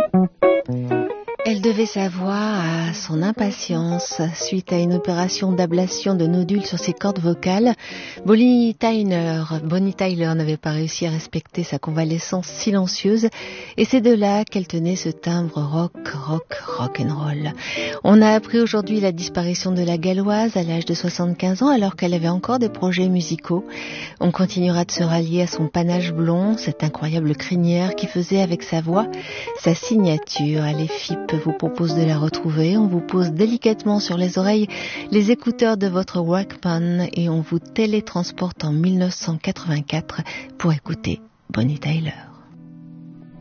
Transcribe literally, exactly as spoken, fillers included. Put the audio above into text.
Elle devait sa voix à son impatience suite à une opération d'ablation de nodules sur ses cordes vocales. Bonnie Tyler, Bonnie Tyler n'avait pas réussi à respecter sa convalescence silencieuse et c'est de là qu'elle tenait ce timbre rock, rock, rock'n'roll. On a appris aujourd'hui la disparition de la Galloise à l'âge de soixante-quinze ans alors qu'elle avait encore des projets musicaux. On continuera de se rallier à son panache blond, cette incroyable crinière qui faisait avec sa voix sa signature. Allez, F I P vous propose de la retrouver. On vous pose délicatement sur les oreilles les écouteurs de votre Walkman et on vous télétransporte en mille neuf cent quatre-vingt-quatre pour écouter Bonnie Tyler.